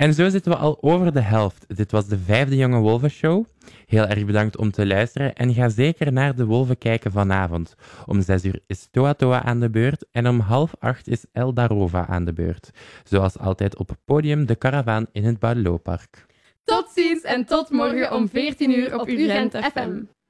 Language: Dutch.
En zo zitten we al over de helft. Dit was de 5e Jonge Wolven Show. Heel erg bedankt om te luisteren en ga zeker naar de wolven kijken vanavond. Om 6 uur is Toa Toa aan de beurt en om 7:30 is El Darova aan de beurt. Zoals altijd op het podium De Karavaan in het Boudelooppark. Tot ziens en tot morgen om 14 uur op Urgent FM.